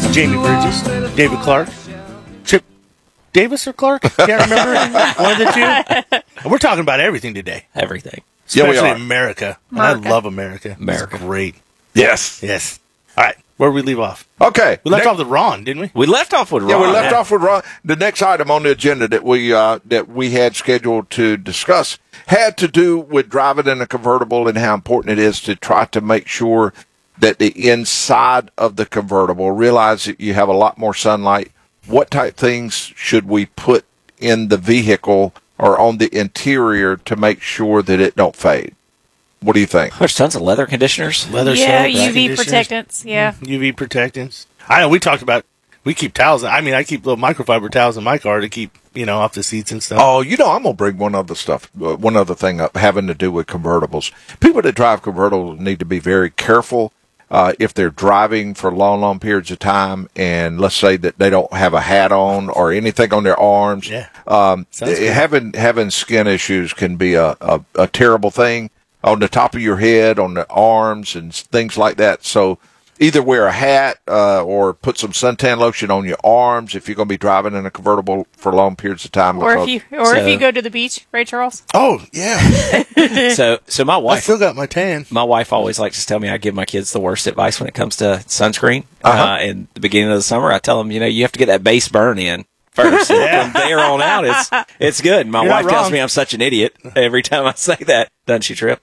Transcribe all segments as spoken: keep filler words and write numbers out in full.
Jamie Bridges, David Clark, Chip Davis or Clark? Can't remember. One of the two. And we're talking about everything today. Everything. Especially Yeah, we are. America. And America. I love America. America. It's great. Yes. Yes. All right. Where did we leave off? Okay. We left Next- off with Ron, didn't we? We left off with Ron. Yeah, we left yeah. off with Ron. The next item on the agenda that we uh, that we had scheduled to discuss had to do with driving in a convertible and how important it is to try to make sure that the inside of the convertible, realize that you have a lot more sunlight. What type things should we put in the vehicle or on the interior to make sure that it don't fade? What do you think? There's tons of leather conditioners. Leather Yeah, soap, U V conditioners. protectants. Yeah. U V protectants. I know we talked about, we keep towels. I mean, I keep little microfiber towels in my car to keep, you know, off the seats and stuff. Oh, you know, I'm going to bring one other stuff, uh, one other thing up having to do with convertibles. People that drive convertibles need to be very careful uh, if they're driving for long, long periods of time, and let's say that they don't have a hat on or anything on their arms. Yeah. Um, Sounds good. having having skin issues can be a, a, a terrible thing on the top of your head, on the arms, and things like that. So either wear a hat uh, or put some suntan lotion on your arms if you're going to be driving in a convertible for long periods of time. Or if because- you or if So- you go to the beach, right, Charles? Oh, yeah. so, so my I wife, still got my tan. my wife always likes to tell me I give my kids the worst advice when it comes to sunscreen. Uh-huh. Uh, in the beginning of the summer, I tell them, you know, you have to get that base burn in first. And from there on out, it's it's good. My You're not wife tells wrong. me I'm such an idiot every time I say that. Doesn't she, Trip?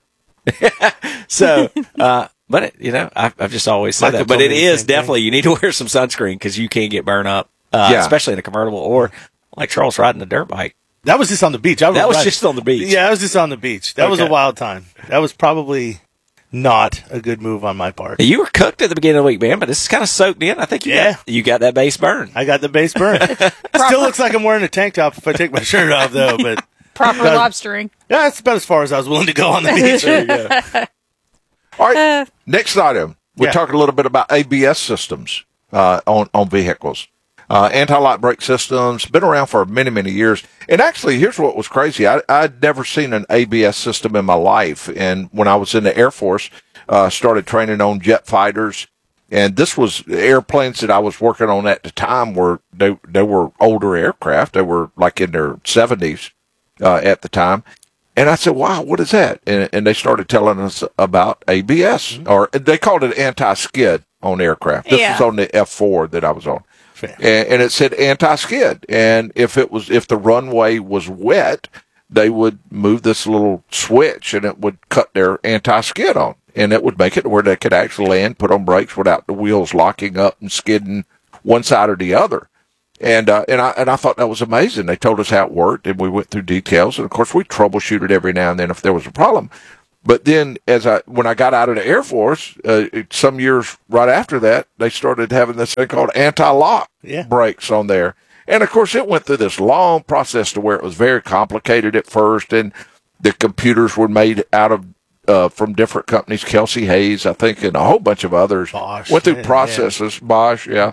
so, uh, but it, you know, I've, I've just always said Michael that. But told it me the is same thing. definitely you need to wear some sunscreen because you can't get burned up, uh, Yeah. especially in a convertible or like Charles riding a dirt bike. That was just on the beach. I That was riding- just on the beach. Yeah, I was just on the beach. That was a Okay. wild time. That was probably not a good move on my part. You were cooked at the beginning of the week, man, but this is kind of soaked in. I think you Yeah. got you got that base burn. I got the base burn. Still looks like I'm wearing a tank top if I take my shirt off, though. But Proper Got- lobstering. yeah, that's about as far as I was willing to go on the beach. All right. Uh, Next item. We're Yeah. talking a little bit about A B S systems uh, on, on vehicles. Uh, anti-lock brake systems, been around for many, many years. And actually, here's what was crazy. I, I'd never seen an A B S system in my life. And when I was in the Air Force, uh, started training on jet fighters. And this was airplanes that I was working on at the time were, they, they were older aircraft. They were like in their seventies uh, at the time. And I said, wow, what is that? And, and they started telling us about A B S, Mm-hmm. or they called it anti-skid on aircraft. This Yeah. was on the F four that I was on. Fair. And, and it said anti-skid. And if it was, if the runway was wet, they would move this little switch and it would cut their anti-skid on. And it would make it where they could actually land, put on brakes without the wheels locking up and skidding one side or the other. And uh, and I and I thought that was amazing. They told us how it worked, and we went through details. And of course, we troubleshooted every now and then if there was a problem. But then, as I when I got out of the Air Force, uh, it- some years right after that, they started having this thing called anti-lock Yeah. brakes on there. And of course, it went through this long process to where it was very complicated at first, and the computers were made out of uh, from different companies, Kelsey Hayes, I think, and a whole bunch of others. Bosch, went through yeah, processes, Bosch, yeah.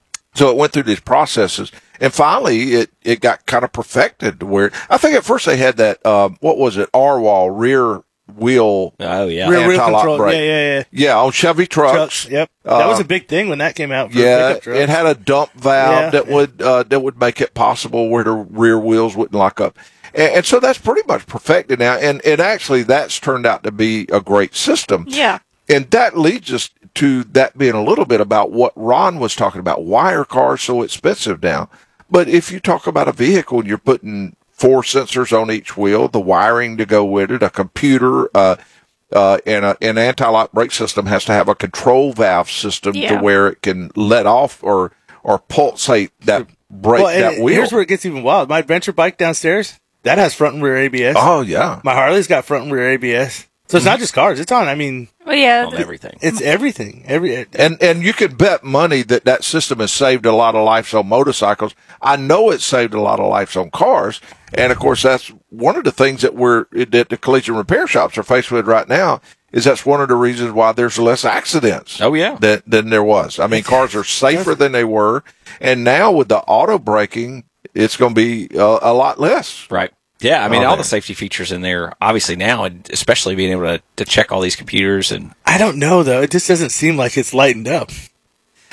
So it went through these processes, and finally it, it got kind of perfected to where I think at first they had that um, what was it R-wall rear wheel Oh yeah, Rear wheel anti-lock control. brake. Yeah, yeah, yeah. yeah on Chevy trucks. Trucks. Yep. That was Uh, a big thing when that came out. For Yeah, pickup trucks. it had a dump valve Yeah. that would uh, that would make it possible where the rear wheels wouldn't lock up, and, and so that's pretty much perfected now. And and actually that's turned out to be a great system. yeah. And that leads us to that being a little bit about what Ron was talking about. Why are cars so expensive now? But if you talk about a vehicle and you're putting four sensors on each wheel, the wiring to go with it, a computer, uh, uh, and a, an anti-lock brake system has to have a control valve system Yeah. to where it can let off or, or pulsate that brake, Well, and that it- wheel. here's where it gets even wild. My adventure bike downstairs, that has front and rear A B S. Oh, yeah. My Harley's got front and rear A B S. So it's not just cars. It's on, I mean, Well, yeah. on th- everything. it's everything. Every And and you could bet money that that system has saved a lot of lives on motorcycles. I know it saved a lot of lives on cars, and of course that's one of the things that we're that the collision repair shops are faced with right now. Is that's one of the reasons why there's less accidents. Oh, yeah. than than there was. I mean, cars are safer than they were, and now with the auto braking, it's going to be a, a lot less. Right. Yeah, I mean, Oh, all man. the safety features in there, obviously now, and especially being able to, to check all these computers. And I don't know, though. It just doesn't seem like it's lightened up.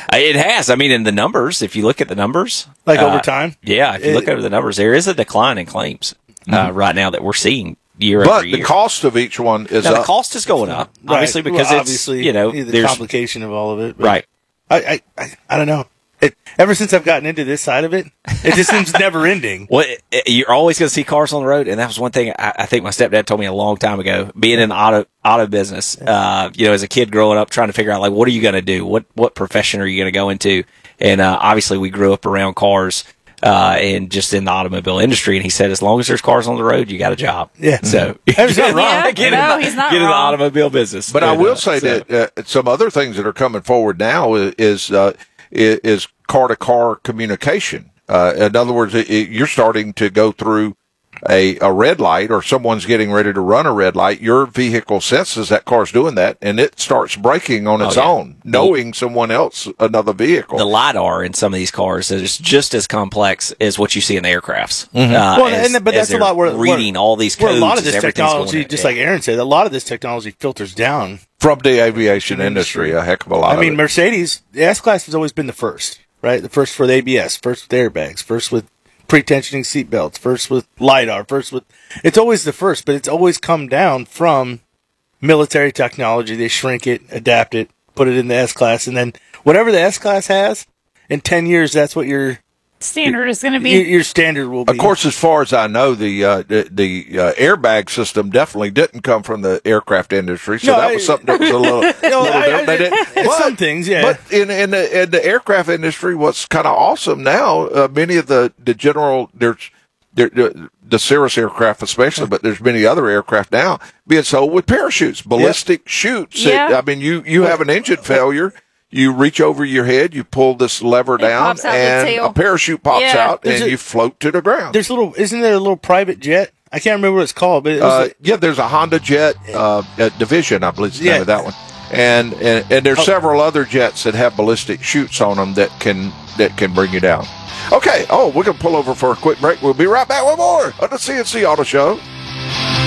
It has. I mean, in the numbers, if you look at the numbers, Like uh, over time? yeah. If you It- look over the numbers, there is a decline in claims uh, right now that we're seeing year But over year. the cost of each one is now, the up. cost is going up, obviously, Right. because Well, it's obviously, you know the there's complication of all of it. but right. I, I, I, I don't know. It, ever since I've gotten into this side of it, it just seems never ending. Well, it, it- you're always going to see cars on the road, and that was one thing I, I think my stepdad told me a long time ago. Being in the auto auto business, uh, you know, as a kid growing up, trying to figure out like, what are you going to do? What what profession are you going to go into? And uh, obviously, we grew up around cars uh, and just in the automobile industry. And he said, as long as there's cars on the road, you got a job. Yeah. So There's not wrong. Yeah, get no, in, he's not get in the wrong. automobile business. But I And, will uh, say so- that uh, some other things that are coming forward now is is, uh, i- is car-to-car communication. Uh, in other words, it, it, you're starting to go through a, a red light, or someone's getting ready to run a red light. Your vehicle senses that car's doing that, and it starts braking on its Oh, yeah. own, knowing someone else, another vehicle. the LiDAR in some of these cars is just as complex as what you see in the aircrafts. Mm-hmm. Uh, Well, as- and, but as that's a they're lot where reading where, all these where codes. a lot of as this everything's going technology, in. just Yeah. like Aaron said, a lot of this technology filters down. From the aviation industry, a heck of a lot I of mean, it. Mercedes, the S Class has always been the first, right? The first for the A B S, first with airbags, first with pre-tensioning seat belts, first with LiDAR, first with. It's always the first, but it's always come down from military technology. They shrink it, adapt it, put it in the S Class, and then whatever the S Class has, in ten years, that's what your Standard is going to be. your, your standard will be. Of course, as far as I know, the uh, the, the uh, airbag system definitely didn't come from the aircraft industry, so No, that I- was something that was a little, No, little I- different. They didn't- I- some things, yeah. But in in the, in the aircraft industry, what's kind of awesome now, uh, many of the the general there's there, the, the Cirrus aircraft especially, but there's many other aircraft now being sold with parachutes, ballistic chutes. Yeah. It- I mean, you you have an engine failure. You reach over your head, you pull this lever down, pops out the and tail. a parachute pops Yeah. out, There's and a- you float to the ground. There's little, isn't there a little private jet? I can't remember what it's called, but it was Uh, like- yeah, there's a Honda Jet uh, uh, Division, I believe is the Yeah. name of that one, and and, and there's Oh. several other jets that have ballistic chutes on them that can that can bring you down. Okay, oh, we're gonna pull over for a quick break. We'll be right back with more on the C N C Auto Show.